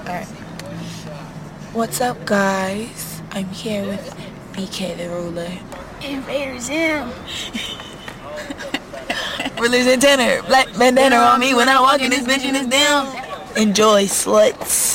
Alright. What's up, guys? I'm here with BK the Ruler. Invader Zim. We're losing tenor. Black bandana on me when I walk in this bitch in this damn. Enjoy, sluts.